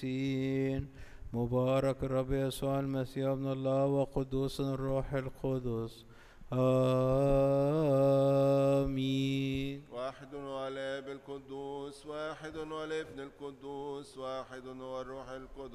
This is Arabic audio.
مبارك الرب يسوع المسيح ابن الله وقدوس الروح القدس. آمين. واحد هو الآب القدوس، واحد هو الابن القدوس، واحد هو الروح القدس.